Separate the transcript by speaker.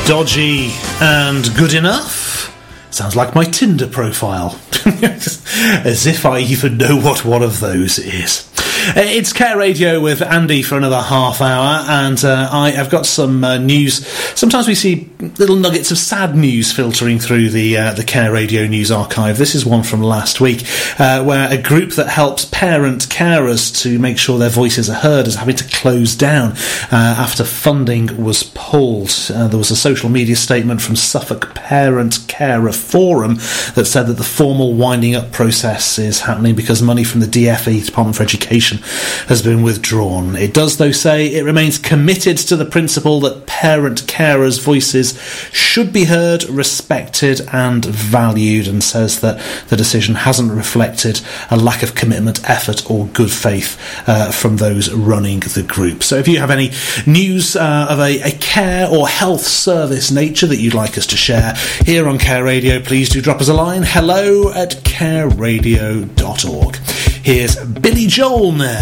Speaker 1: Dodgy and good enough. Sounds like my Tinder profile. As if I even know what one of those is. It's Care Radio with Andy for another half hour, and I have got some news. Sometimes we see little nuggets of sad news filtering through the Care Radio news archive. This is one from last week, where a group that helps parent carers to make sure their voices are heard is having to close down after funding was pulled. There was a social media statement from Suffolk Parent Carer Forum that said that the formal winding up process is happening because money from the DfE, Department for Education, has been withdrawn. It does, though, say it remains committed to the principle that parent carers' voices should be heard, respected and valued, and says that the decision hasn't reflected a lack of commitment, effort or good faith from those running the group. So if you have any news of a care or health service nature that you'd like us to share here on Care Radio, please do drop us a line, hello@careradio.org. Here's Billy Joel now.